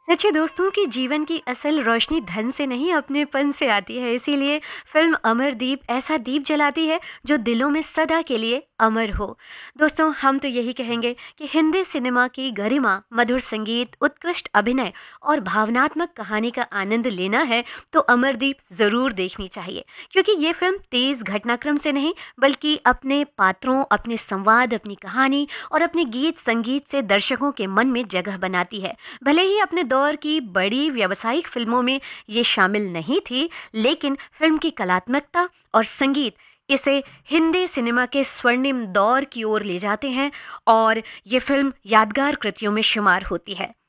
सच्चे दोस्तों की जीवन की असल रोशनी धन से नहीं अपनेपन से आती है। इसीलिए फिल्म अमरदीप ऐसा दीप जलाती है जो दिलों में सदा के लिए अमर हो। दोस्तों, हम तो यही कहेंगे कि हिंदी सिनेमा की गरिमा, मधुर संगीत, उत्कृष्ट अभिनय और भावनात्मक कहानी का आनंद लेना है तो अमरदीप जरूर देखनी चाहिए। क्योंकि ये फिल्म तेज घटनाक्रम से नहीं बल्कि अपने पात्रों, अपने संवाद, अपनी कहानी और अपने गीत संगीत से दर्शकों के मन में जगह बनाती है। भले ही अपने दौर की बड़ी व्यावसायिक फिल्मों में ये शामिल नहीं थी, लेकिन फिल्म की कलात्मकता और संगीत इसे हिंदी सिनेमा के स्वर्णिम दौर की ओर ले जाते हैं और ये फिल्म यादगार कृतियों में शुमार होती है।